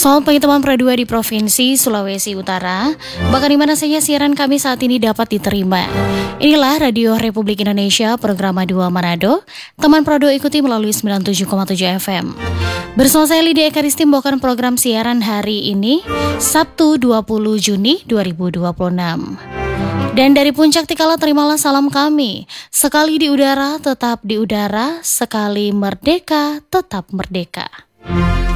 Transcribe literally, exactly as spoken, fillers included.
Selamat pagi teman Pro dua di Provinsi Sulawesi Utara. Bahkan di mana saja siaran kami saat ini dapat diterima. Inilah Radio Republik Indonesia, program dua Manado. Teman Pro dua ikuti melalui sembilan puluh tujuh koma tujuh F M. Bersama saya Lydia Ekaristi membawakan program siaran hari ini, Sabtu dua puluh Juni dua ribu dua puluh enam. Dan dari Puncak Tikala terimalah salam kami. Sekali di udara, tetap di udara. Sekali merdeka, tetap merdeka.